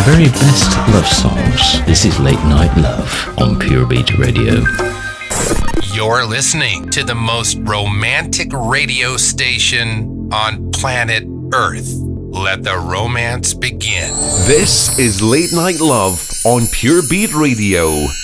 very best love songs. This is Late Night Love on Pure Beat Radio. You're listening to the most romantic radio station on planet Earth. Let the romance begin. This is Late Night Love on Pure Beat Radio.